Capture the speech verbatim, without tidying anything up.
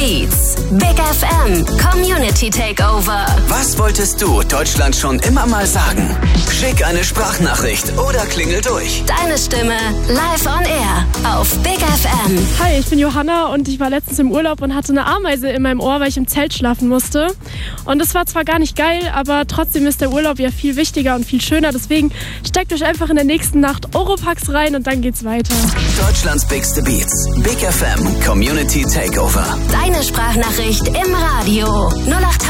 Beats. Big F M Community Takeover. Was wolltest du Deutschland schon immer mal sagen? Schick eine Sprachnachricht oder klingel durch. Deine Stimme live on air auf Big F M. Hi, ich bin Johanna und ich war letztens im Urlaub und hatte eine Ameise in meinem Ohr, weil ich im Zelt schlafen musste. Und das war zwar gar nicht geil, aber trotzdem ist der Urlaub ja viel wichtiger und viel schöner. Deswegen steckt euch einfach in der nächsten Nacht Oropax rein und dann geht's weiter. Deutschlands bigste Beats. Big F M Community Takeover. Deine Sprachnachricht im Radio. null acht